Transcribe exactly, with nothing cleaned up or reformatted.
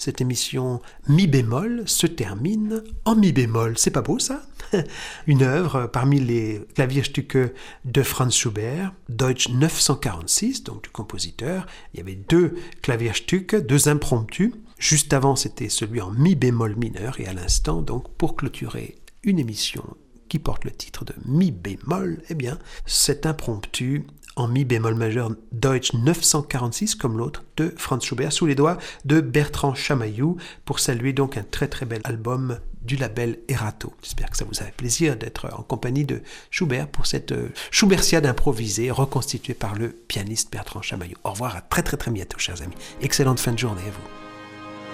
cette émission mi bémol se termine en mi bémol. C'est pas beau ça? Une œuvre parmi les Klavierstücke de Franz Schubert, Deutsch neuf cent quarante-six, donc du compositeur. Il y avait deux Klavierstücke, deux impromptus. Juste avant, c'était celui en mi bémol mineur, et à l'instant, donc, pour clôturer une émission qui porte le titre de mi bémol, eh bien, cet impromptu en mi bémol majeur Deutsch neuf cent quarante-six, comme l'autre, de Franz Schubert, sous les doigts de Bertrand Chamaillou, pour saluer donc un très très bel album du label Erato. J'espère que ça vous a fait plaisir d'être en compagnie de Schubert pour cette Schubertiade improvisée, reconstituée par le pianiste Bertrand Chamaillou. Au revoir, à très très très bientôt, chers amis. Excellente fin de journée à vous.